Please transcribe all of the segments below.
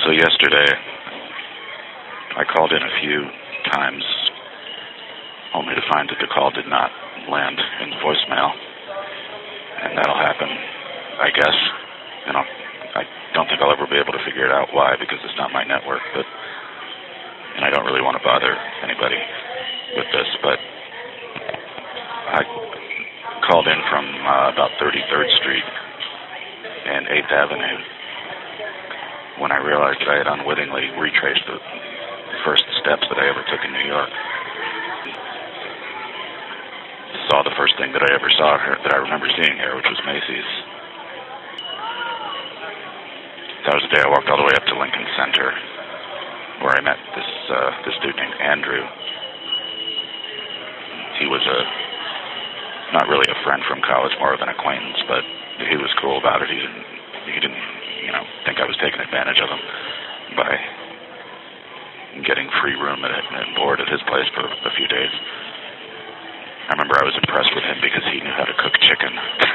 So yesterday, I called in a few times, only to find that the call did not land in the voicemail. And that'll happen, I guess. I don't think I'll ever be able to figure it out why, because it's not my network, and I don't really want to bother anybody with this, but I called in from about 33rd Street and 8th Avenue when I realized that I had unwittingly retraced the first steps that I ever took in New York. Saw the first thing that I ever saw here, that I remember seeing here, which was Macy's. That was the day I walked all the way up to Lincoln Center, where I met this dude named Andrew. He was not really a friend from college, more of an acquaintance, but he was cool about it. He didn't think I was taking advantage of him by getting free room and board at his place for a few days. I remember I was impressed with him because he knew how to cook chicken.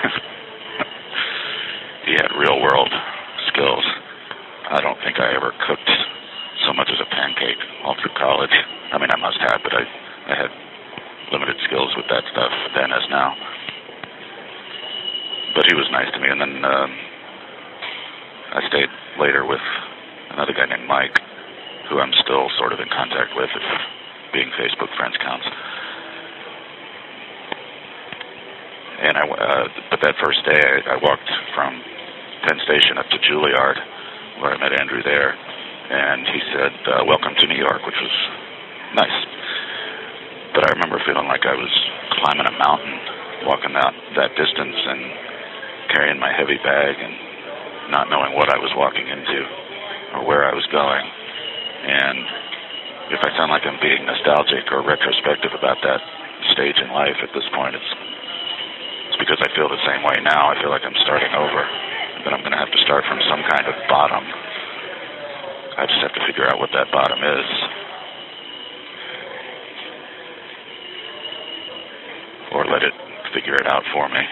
He had real world skills. I don't think I ever cooked so much as a pancake all through college. I mean, I must have, but I had limited skills with that stuff then as now. But he was nice to me, and then I stayed later with another guy named Mike, who I'm still sort of in contact with, if being Facebook friends counts. And but that first day, I walked from Penn Station up to Juilliard, where I met Andrew there, and he said, "Welcome to New York," which was nice. But I remember feeling like I was climbing a mountain, walking that distance and carrying my heavy bag and not knowing what I was walking into or where I was going. And if I sound like I'm being nostalgic or retrospective about that stage in life at this point, it's because I feel the same way now. I feel like I'm starting over, but I'm going to have to start from some kind of bottom. I just have to figure out what that bottom is. Or let it figure it out for me.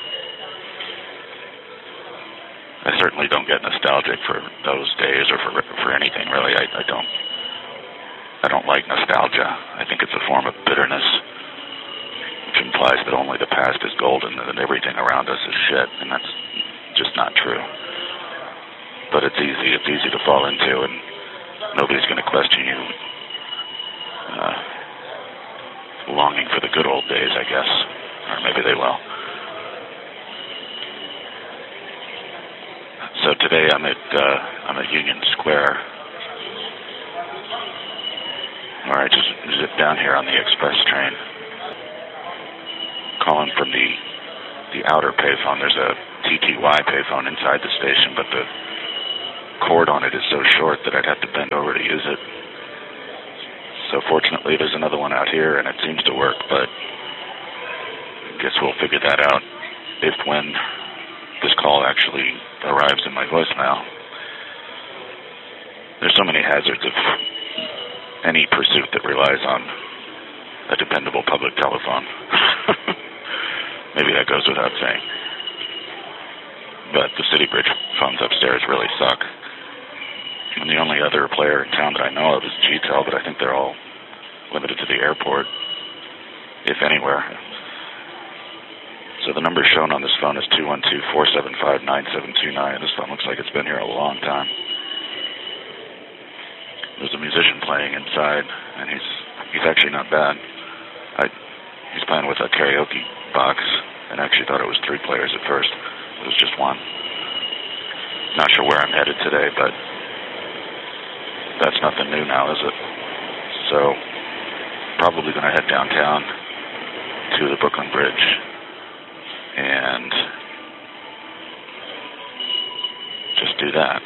I certainly don't get nostalgic for those days or for anything, really. I don't like nostalgia. I think it's a form of bitterness, which implies that only the past is golden and that everything around us is shit, and that's just not true. But it's easy to fall into, and nobody's going to question you longing for the good old days, I guess. Or maybe they will. So today I'm at Union Square, where I just zipped down here on the express train, calling from the outer payphone. There's a TTY payphone inside the station, but the cord on it is so short that I'd have to bend over to use it. So fortunately there's another one out here, and it seems to work, but I guess we'll figure that out when this call actually arrives in my voicemail. There's so many hazards of any pursuit that relies on a dependable public telephone. Maybe that goes without saying. But the City Bridge phones upstairs really suck. And the only other player in town that I know of is GTEL, but I think they're all limited to the airport, if anywhere. So the number shown on this phone is 212-475-9729. This phone looks like it's been here a long time. There's a musician playing inside, and he's actually not bad. He's playing with a karaoke box, and I actually thought it was 3 players at first. It was just 1. Not sure where I'm headed today, but that's nothing new now, is it? So probably going to head downtown to the Brooklyn Bridge and just do that.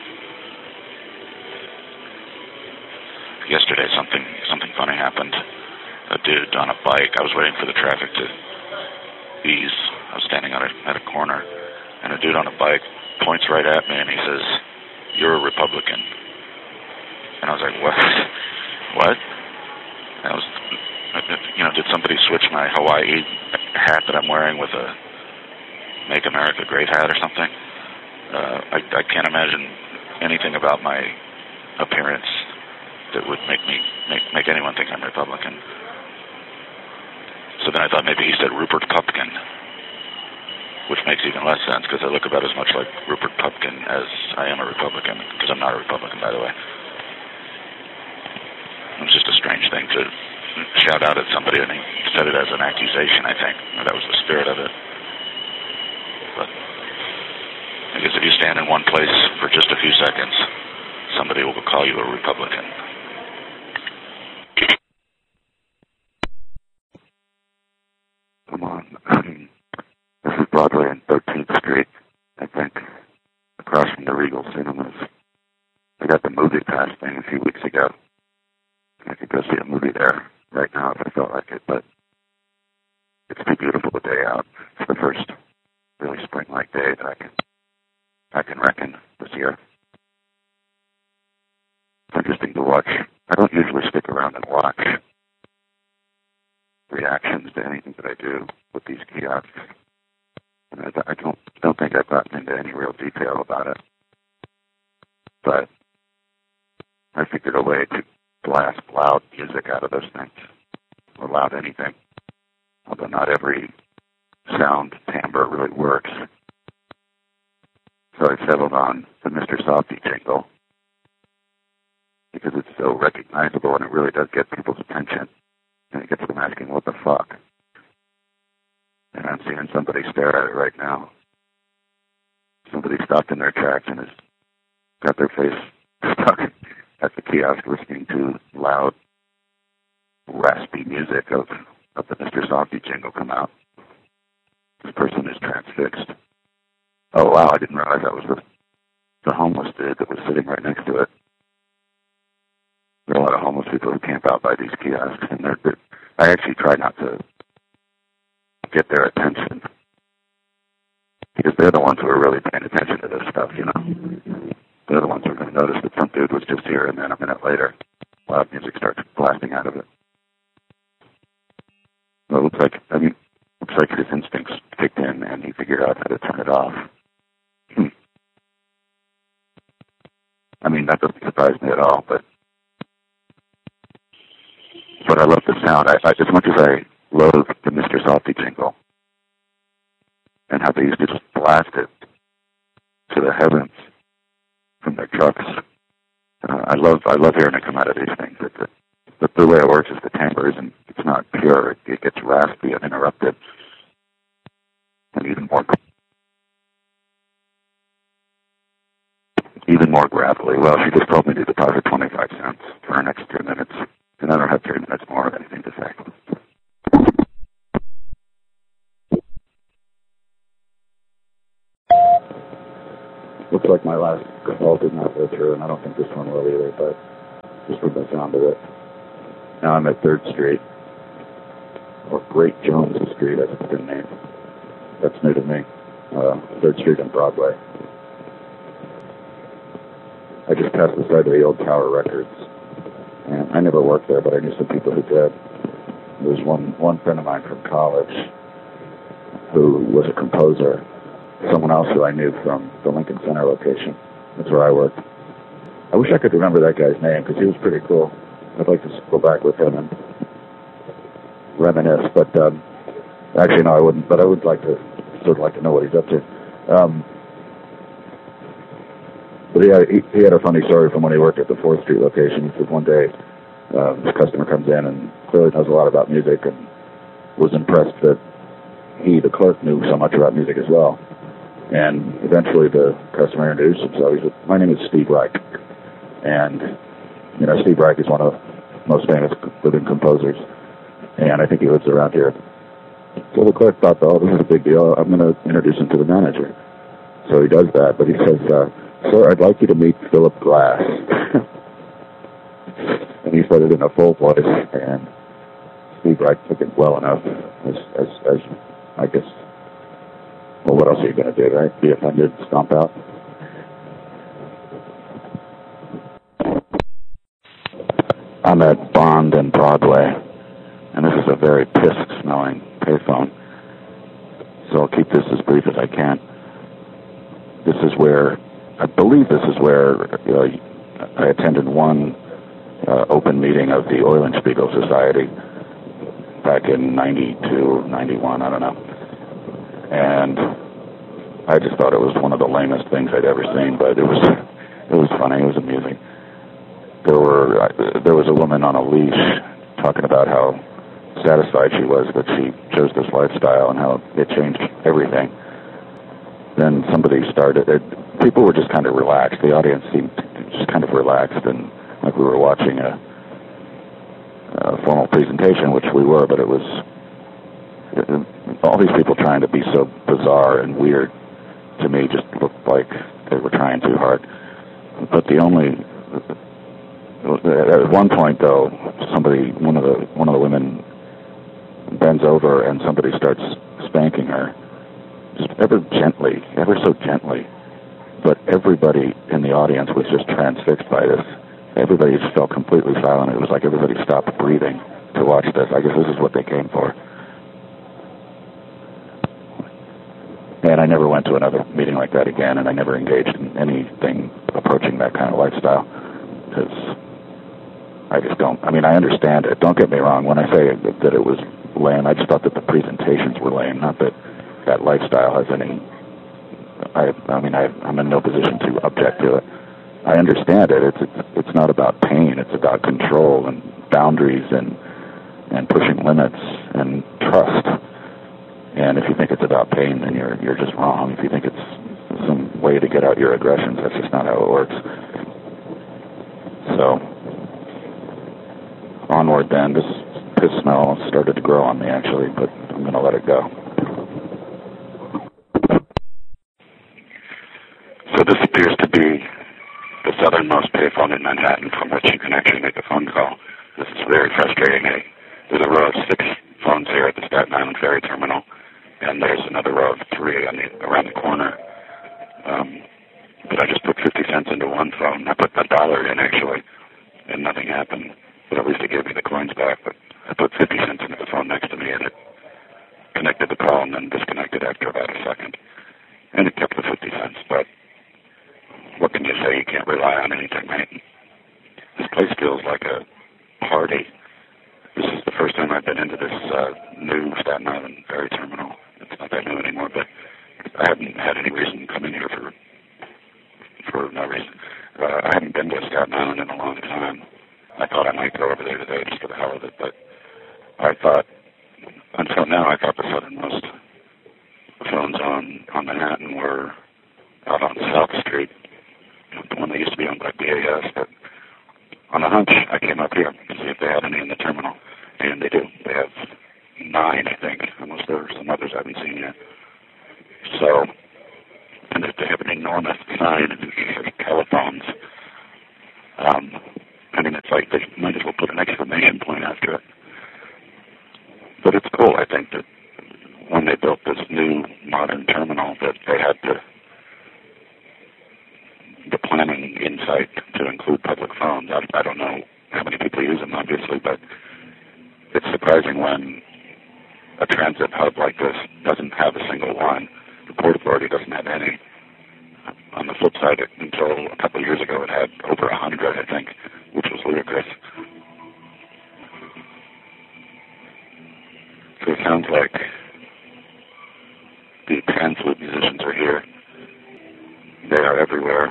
Yesterday, something funny happened. A dude on a bike. I was waiting for the traffic to ease. I was standing at a corner, and a dude on a bike points right at me, and he says, "You're a Republican." And I was like, "What? What?" And I was, did somebody switch my Hawaii hat that I'm wearing with a Make America Great hat or something? I can't imagine anything about my appearance that would make anyone think I'm Republican. So then I thought maybe he said Rupert Pupkin, which makes even less sense because I look about as much like Rupert Pupkin as I am a Republican, because I'm not a Republican, by the way. It was just a strange thing to shout out at somebody, and he said it as an accusation, I think. That was the spirit of it. But I guess if you stand in one place for just a few seconds, somebody will call you a Republican. Come on. This is Broadway and 13th Street, I think, across from the Regal Cinemas. I got the movie pass thing a few weeks ago. I could go see a movie there right now if I felt like it, but it's too beautiful a day out. It's the first really spring-like day that I can reckon this year. It's interesting to watch. I don't usually stick around and watch reactions to anything that I do with these kiosks. And I don't think I've gotten into any real detail about it. But I figured a way to blast loud music out of those things, or loud anything, although not every sound timbre really works. So I settled on the Mr. Softy jingle because it's so recognizable and it really does get people's attention. And it gets them asking, what the fuck? And I'm seeing somebody stare at it right now. Somebody stopped in their tracks and has got their face stuck at the kiosk listening to loud, raspy music of the Mr. Softy jingle come out. This person is transfixed. Oh, wow, I didn't realize that was the homeless dude that was sitting right next to it. There are a lot of homeless people who camp out by these kiosks, and I actually try not to get their attention, because they're the ones who are really paying attention to this stuff, you know. They're the ones who are going to notice that some dude was just here, and then a minute later, loud music starts blasting out of it. Well, it looks like his instincts kicked in, and he figured out how to turn it off. I mean, that doesn't surprise me at all, but I love the sound. As much as I loathe the Mr. Softy jingle and how they used to just blast it to the heavens from their trucks, I love hearing it come out of these things. The way it works is the timbre it's not pure. It gets raspy and interrupted, and even more gravelly. Well, she just told me to deposit 25 cents for her next 2 minutes, and I don't have 3 minutes more of anything to say. Looks like my last call did not go through, and I don't think this one will either, but just from the sound of it. Now I'm at 3rd Street, or Great Jones Street, as it's been named. That's new to me. 3rd Street and Broadway. I just passed the side of the old Tower Records, and I never worked there, but I knew some people who did. There was one friend of mine from college who was a composer. Someone else who I knew from the Lincoln Center location. That's where I worked. I wish I could remember that guy's name, because he was pretty cool. I'd like to go back with him and reminisce, but actually, no, I wouldn't, but I would like to know what he's up to. But he had a funny story from when he worked at the 4th Street location. He said one day this customer comes in and clearly knows a lot about music and was impressed that he, the clerk, knew so much about music as well. And eventually the customer introduced himself. He said, "My name is Steve Reich." And, you know, Steve Reich is one of the most famous living composers. And I think he lives around here. So the clerk thought, oh, this is a big deal. I'm going to introduce him to the manager. So he does that. But he says, "Sir, I'd like you to meet Philip Glass." And he said it in a full voice. And Steve Reich took it well enough as I guess, well, what else are you going to do, right? Be offended, stomp out? I'm at Bond and Broadway, and this is a very piss-smelling payphone, so I'll keep this as brief as I can. I believe this is where I attended one open meeting of the Eulenspiegel Society back in 92, 91, I don't know. And I just thought it was one of the lamest things I'd ever seen, but it was funny, it was amusing. There was a woman on a leash talking about how satisfied she was that she chose this lifestyle and how it changed everything. Then somebody people were just kind of relaxed. The audience seemed just kind of relaxed, and like we were watching a formal presentation, which we were, but it was all these people trying to be so bizarre and weird to me just looked like they were trying too hard. But at one point though, one of the women bends over and somebody starts spanking her, just ever so gently. But everybody in the audience was just transfixed by this. Everybody just felt completely silent. It was like everybody stopped breathing to watch this. I guess this is what they came for. And I never went to another meeting like that again, and I never engaged in anything approaching that kind of lifestyle, because I just don't. I mean, I understand it. Don't get me wrong. When I say that it was lame, I just thought that the presentations were lame, not that that lifestyle has any. I'm in no position to object to it. I understand it. It's not about pain. It's about control and boundaries and pushing limits and trust. And if you think it's about pain, then you're just wrong. If you think it's some way to get out your aggressions, that's just not how it works. So onward then. This piss smell started to grow on me actually, but I'm going to let it go. So this appears to be the southernmost payphone in Manhattan from which you can actually make a phone call. This is very frustrating. There's a row of 6 phones here at the Staten Island Ferry Terminal, and there's another row of 3 around the corner. But I just put 50 cents into one phone. I put $1 in actually, and nothing happened. But at least it gave me the coins back. But I put 50 cents into the phone next to me, and it connected the call and then disconnected after about a second. And it kept the 50 cents, but what can you say? You can't rely on anything, right? This place feels like a party. This is the first time I've been into this new Staten Island Ferry Terminal. It's not that new anymore, but I haven't had any reason to come in here for no reason. I haven't been to Staten Island in a long time. I thought I might go over there today just for the hell of it, but until now, I thought the southernmost phones on Manhattan were out on South Street, the one that used to be owned by BAS, but on a hunch, I came up here to see if they had any in the terminal, and they do. They have 9, I think, unless there are some others I haven't seen yet. So, and they have an enormous sign that says telephones. I mean, it's like they might as well put an exclamation point after it. But it's cool, I think, that when they built this new modern terminal, that they had the planning insight to include public phones. I don't know how many people use them, obviously, but it's surprising when a transit hub like this doesn't have a single one. The Port Authority doesn't have any. On the flip side, until a couple of years ago, it had over 100, I think, which was ludicrous. So it sounds like the Transloop musicians are here. They are everywhere.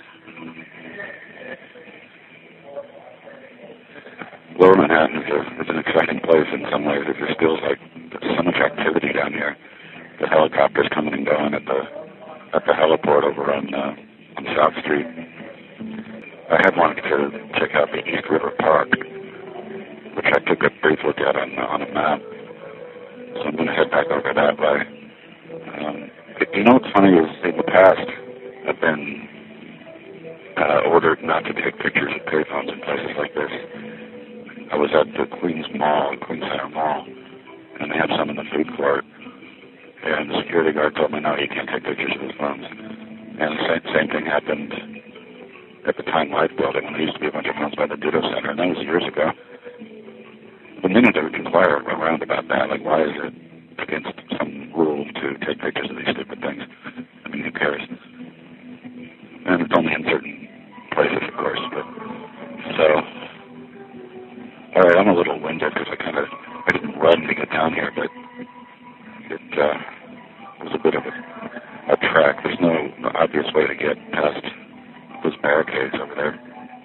Lower Manhattan is an exciting place in some ways. It just feels like there's so much activity down here. The helicopters coming and going at the heliport over on South Street. I had wanted to check out the East River Park, which I took a brief look at on a map. So I'm going to head back over that way. You know what's funny is in the past I've been ordered not to take pictures of payphones in places like this. I was at the Queens Center Mall, and they have some in the food court. And the security guard told me, no, you can't take pictures of his phones. And the same thing happened at the Time Life building when there used to be a bunch of phones by the Ditto Center, and that was years ago. The minute they would inquire around about that, like why is it against some rule to take pictures of these stupid things? I mean, who cares? And it's only in certain places, of course, but All right, I'm a little winded because I didn't run to get down here, but it was a bit of a trek. There's no obvious way to get past those barricades over there.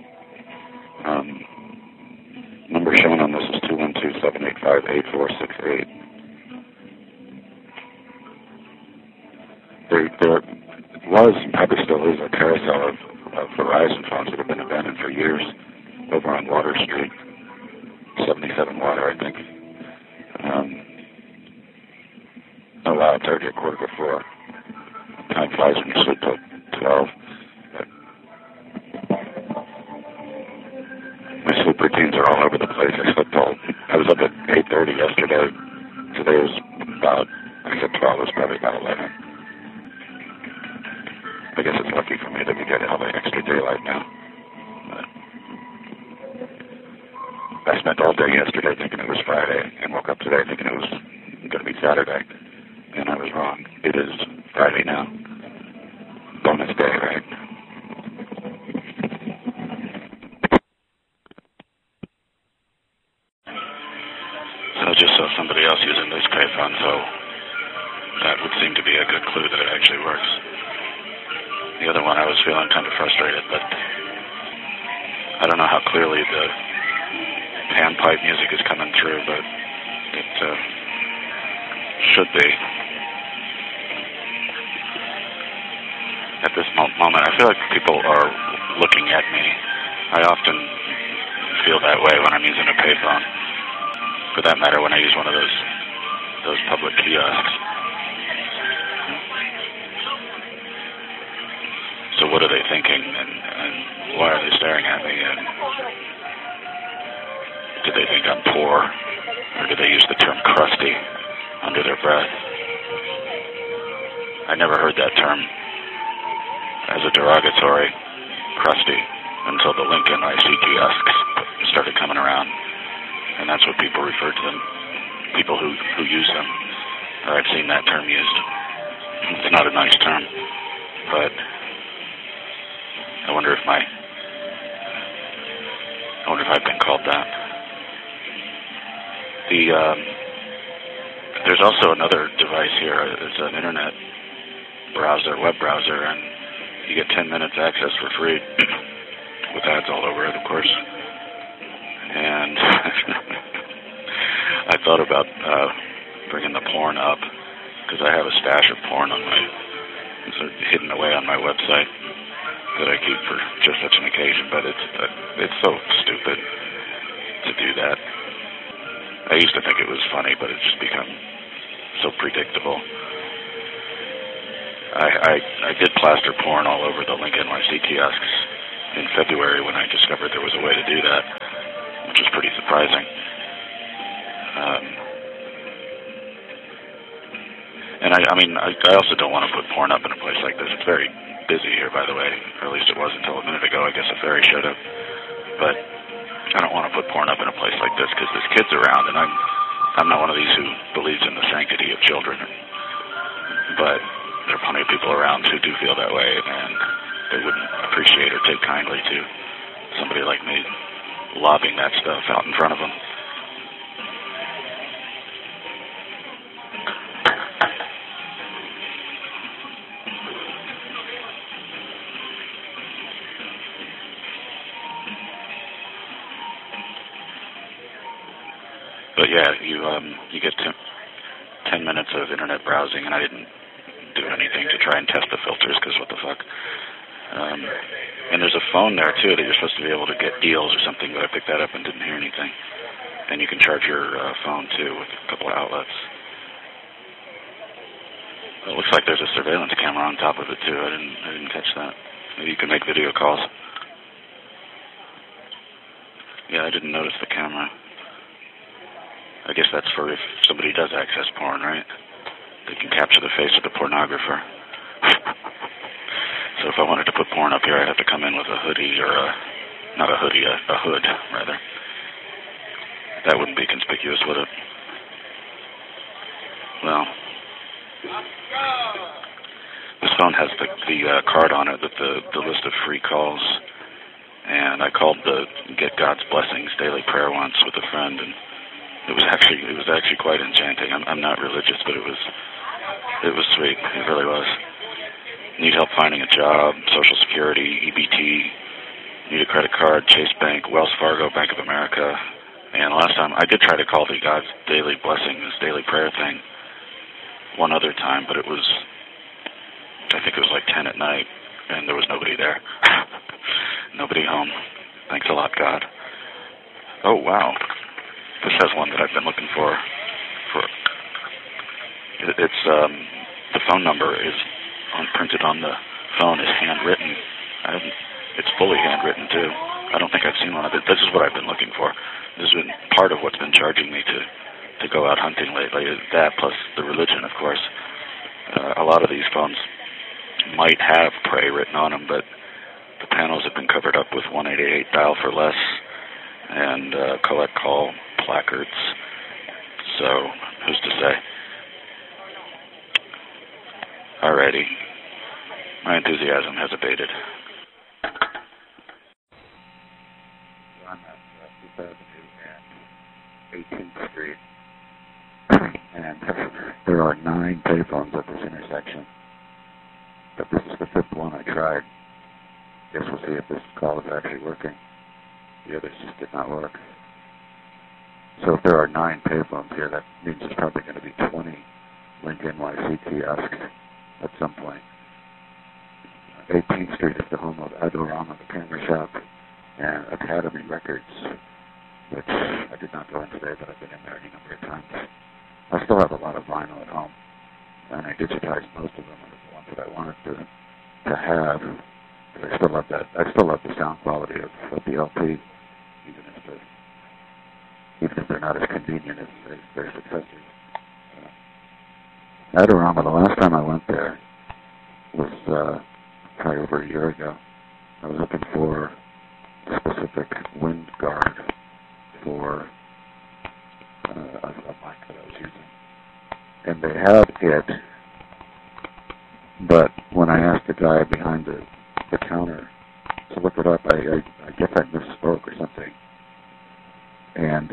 Number shown on this is 212-785-8468. There was, and probably still is, a carousel of Verizon phones that have been abandoned for years over on Water Street, 77 Water, I think. Oh wow, it's already 4:15. Time flies when you sleep till 12. My sleep routines are all over the place. I was up at 8:30 yesterday. Today was about, I said 12, it was probably about 11. I guess it's lucky for me that we get all the extra daylight now. But I spent all day yesterday thinking it was Friday and woke up today thinking it was going to be Saturday. And I was wrong. It is Friday now. Bonus day, right? So I just saw somebody else using this payphone, so that would seem to be a good clue that it actually works. The other one I was feeling kind of frustrated, but I don't know how clearly the panpipe music is coming through, but it should be. At this moment, I feel like people are looking at me. I often feel that way when I'm using a payphone. For that matter, when I use one of those public kiosks. So what are they thinking, and why are they staring at me? And do they think I'm poor, or do they use the term crusty under their breath? I never heard that term as a derogatory, crusty, until the Lincoln IC kiosks started coming around, and that's what people refer to them, people who use them. I've seen that term used. It's not a nice term, but I wonder if I've been called that. There's also another device here. It's an internet browser, web browser, and you get 10 minutes access for free with ads all over it, of course. And I thought about bringing the porn up because I have a stash of porn hidden away on my website that I keep for just such an occasion. But it's so stupid to do that. I used to think it was funny, but it's just become so predictable. I did plaster porn all over the Lincoln NYC kiosks in February when I discovered there was a way to do that, which was pretty surprising. And I also don't want to put porn up in a place like this. It's very busy here, by the way, or at least it was until a minute ago. I guess a ferry should have. But I don't want to put porn up in a place like this because there's kids around, and I'm not one of these who believes in the sanctity of children. But there are plenty of people around who do feel that way, and they wouldn't appreciate or take kindly to somebody like me lobbing that stuff out in front of them. But yeah, you get 10 minutes of internet browsing, and I didn't do anything to try and test the filters because what the fuck. And there's a phone there too that you're supposed to be able to get deals or something, but I picked that up and didn't hear anything. And you can charge your phone too with a couple of outlets. It looks like there's a surveillance camera on top of it too. I didn't catch that. Maybe you can make video calls. Yeah, I didn't notice the camera. I guess that's for if somebody does access porn, right? They can capture the face of the pornographer. So if I wanted to put porn up here, I'd have to come in with a hoodie or not a hoodie, a hood, rather. That wouldn't be conspicuous, would it? Well, this phone has the card on it with the list of free calls, and I called the Get God's Blessings daily prayer once with a friend, and it was actually quite enchanting. I'm not religious, but it was sweet. It really was. Need help finding a job, Social Security, EBT, need a credit card, Chase Bank, Wells Fargo, Bank of America. And last time I did try to call the God's Daily Blessings daily prayer thing one other time, but I think it was like 10 at night, and there was nobody there. Nobody home. Thanks a lot, God. Oh, wow. This has one that I've been looking for. It's the phone number is printed on the phone is handwritten. It's fully handwritten too. I don't think I've seen one of it. This is what I've been looking for. This has been part of what's been charging me to go out hunting lately. That plus the religion, of course. A lot of these phones might have pray written on them, but the panels have been covered up with 1-888 dial for less and collect call placards. So who's to say? Alrighty. My enthusiasm has abated. I'm at 5th Avenue and 18th Street, and there are 9 payphones at this intersection. But this is the 5th one I tried. Guess we'll see if this call is actually working. The others just did not work. So if there are 9 payphones here, that means there's probably going to be 20 Link NYC kiosks at some point. 18th Street is the home of Adorama, the camera shop, and Academy Records, which I did not go in today, but I've been in there any number of times. I still have a lot of vinyl at home, and I digitized most of them, the ones that I wanted to have. But I still love that. I still love the sound quality of the LP, even if they're not as convenient as their successors. Adorama, the last time I went there was probably over a year ago. I was looking for a specific wind guard for a mic that I was using. And they had it, but when I asked the guy behind the counter to look it up, I guess I misspoke or something. And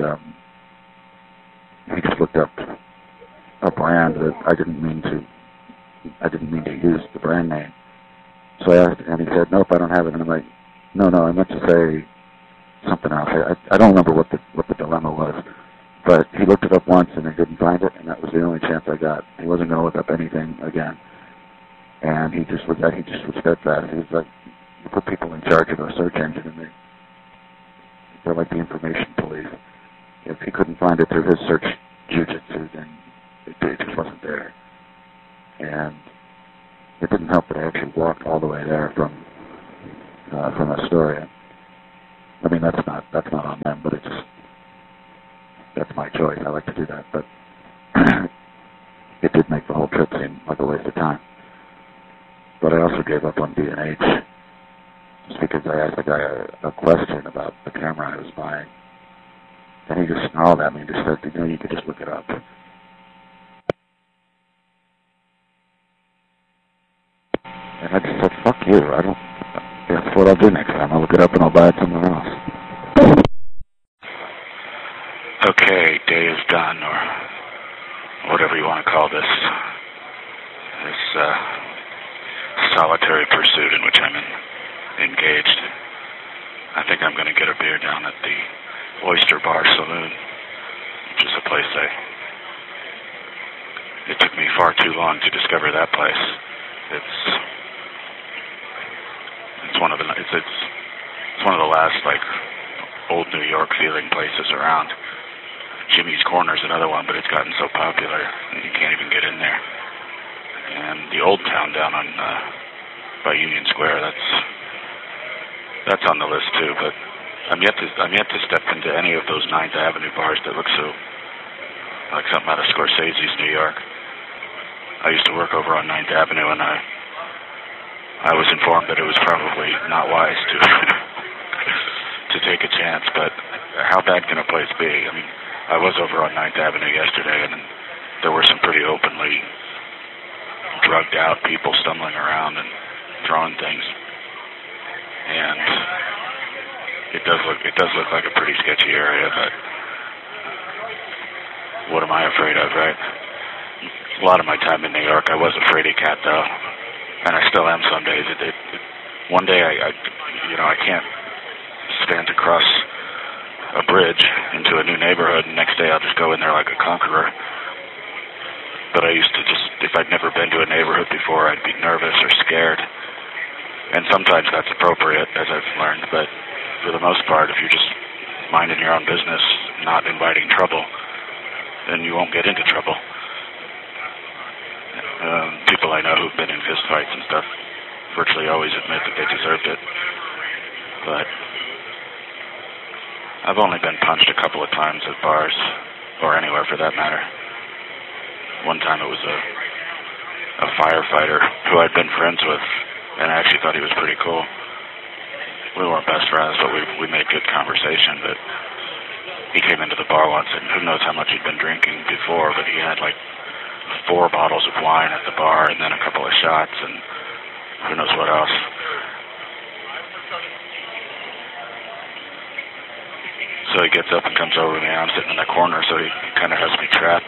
he just looked up a brand that I didn't mean to use the brand name. So I asked, and he said, "Nope, I don't have it." And I'm like, "No, I meant to say something else." I don't remember what the dilemma was, but he looked it up once and he didn't find it, and that was the only chance I got. He wasn't going to look up anything again, and he just was steadfast. He was like, "You put people in charge of a search engine, and they're like the information police. If he couldn't find it through his search jujitsu, then it just wasn't there." And it didn't help that I actually walked all the way there from Astoria. I mean, that's not on them, but that's my choice. I like to do that, but it did make the whole trip seem like a waste of time. But I also gave up on B&H just because I asked the guy a question about the camera I was buying, and he just snarled at me and just said, "You could just look it up." And I just said, "Fuck you, I don't, that's what I'll do next time. I'll look it up and I'll buy it somewhere else." Okay, day is done, or whatever you want to call this solitary pursuit in which I'm engaged. I think I'm going to get a beer down at the Oyster Bar Saloon, which is a place it took me far too long to discover that place. It's one of the last like old New York feeling places around. Jimmy's Corner's another one, but it's gotten so popular you can't even get in there. And the Old Town down on by Union Square, that's on the list too. But I'm yet to step into any of those 9th Avenue bars that look so like something out of Scorsese's New York. I used to work over on 9th Avenue, and I was informed that it was probably not wise to take a chance. But how bad can a place be? I mean, I was over on 9th Avenue yesterday, and there were some pretty openly drugged out people stumbling around and throwing things. And It does look like a pretty sketchy area, but what am I afraid of, right? A lot of my time in New York, I was a fraidy cat, though, and I still am some days. One day, I can't stand to cross a bridge into a new neighborhood, and next day I'll just go in there like a conqueror. But I used to just, if I'd never been to a neighborhood before, I'd be nervous or scared. And sometimes that's appropriate, as I've learned, but for the most part, if you're just minding your own business, not inviting trouble, then you won't get into trouble. People I know who've been in fist fights and stuff virtually always admit that they deserved it. But I've only been punched a couple of times at bars, or anywhere for that matter. One time it was a firefighter who I'd been friends with, and I actually thought he was pretty cool. We weren't best friends, but we made good conversation. But he came into the bar once, and who knows how much he'd been drinking before, but he had like 4 bottles of wine at the bar, and then a couple of shots, and who knows what else. So he gets up and comes over to me, and I'm sitting in the corner, so he kind of has me trapped.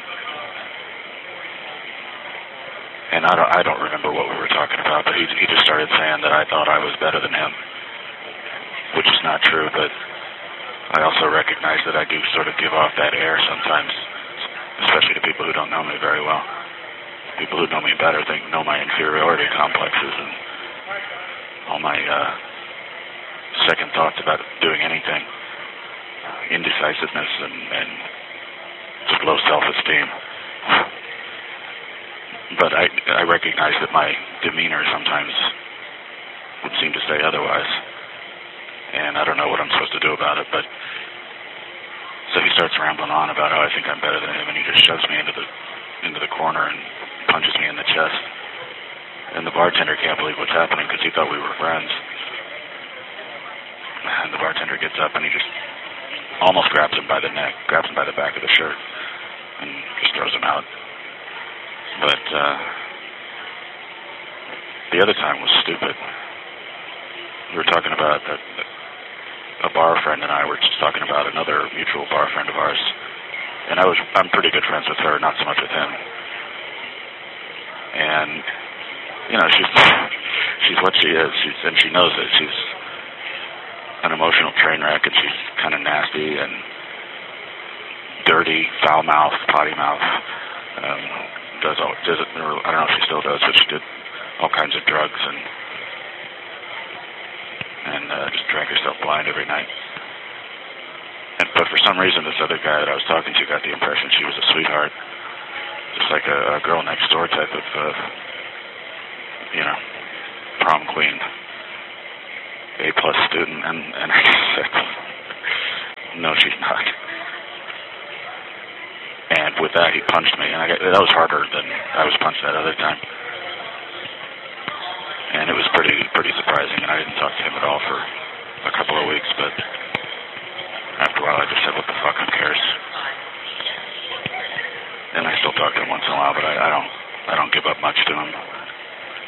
And I don't remember what we were talking about, but he just started saying that I thought I was better than him, which is not true, but I also recognize that I do sort of give off that air sometimes, especially to people who don't know me very well. People who know me better know my inferiority complexes and all my second thoughts about doing anything, indecisiveness and just low self-esteem. But I recognize that my demeanor sometimes would seem to say otherwise, and I don't know what I'm supposed to do about it. But so he starts rambling on about how I think I'm better than him, and he just shoves me into the corner and punches me in the chest. And the bartender can't believe what's happening because he thought we were friends. And the bartender gets up and he just almost grabs him by the neck, grabs him by the back of the shirt, and just throws him out. But the other time was stupid. We were talking about a bar friend and I were just talking about another mutual bar friend of ours, and I'm pretty good friends with her, not so much with him. And she's what she is, and she knows it. She's an emotional train wreck, and she's kind of nasty and dirty, foul mouth, potty mouth. I don't know if she still does, but she did all kinds of drugs and just drank herself blind every night. But for some reason, this other guy that I was talking to got the impression she was a sweetheart, just like a girl next door type of, prom queen, A+ student, and I just said, no, she's not. And with that, he punched me, and that was harder than I was punched that other time. And it was pretty surprising, and I didn't talk to him at all for a couple of weeks, but after a while I just said, what the fuck, who cares? And I still talk to him once in a while, but I don't give up much to him.